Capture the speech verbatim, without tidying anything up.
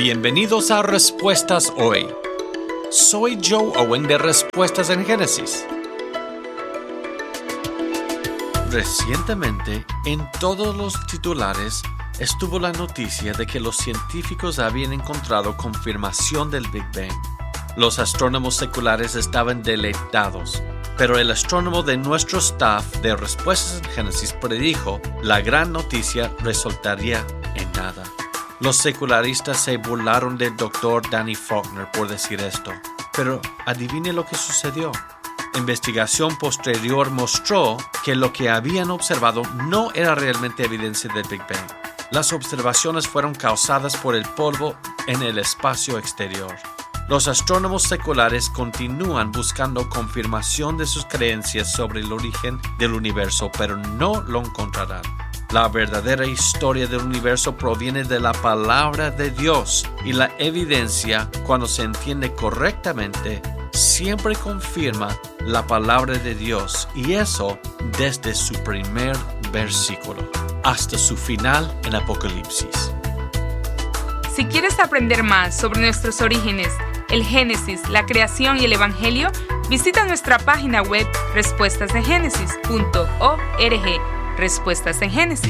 Bienvenidos a Respuestas Hoy. Soy Joe Owen de Respuestas en Génesis. Recientemente, en todos los titulares, estuvo la noticia de que los científicos habían encontrado confirmación del Big Bang. Los astrónomos seculares estaban deleitados, pero el astrónomo de nuestro staff de Respuestas en Génesis predijo la gran noticia resultaría en nada. Los secularistas se burlaron del doctor Danny Faulkner por decir esto, pero adivine lo que sucedió. Investigación posterior mostró que lo que habían observado no era realmente evidencia del Big Bang. Las observaciones fueron causadas por el polvo en el espacio exterior. Los astrónomos seculares continúan buscando confirmación de sus creencias sobre el origen del universo, pero no lo encontrarán. La verdadera historia del universo proviene de la palabra de Dios y la evidencia, cuando se entiende correctamente, siempre confirma la palabra de Dios, y eso desde su primer versículo hasta su final en Apocalipsis. Si quieres aprender más sobre nuestros orígenes, el Génesis, la creación y el Evangelio, visita nuestra página web respuestas en génesis punto org. Respuestas en Génesis.